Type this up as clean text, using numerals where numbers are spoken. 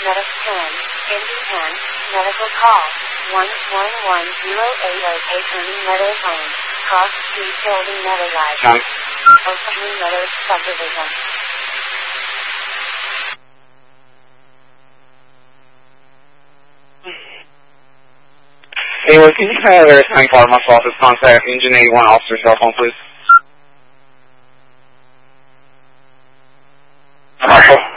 Medicine, Indy 10, medical call, 111080 Attorney Meadows Lane, Cross Street Building Meadowlight, Oakland Meadows Subdivision. Hey, can you kind of verify Parliament's office contact Engine 81 officer cell phone, please?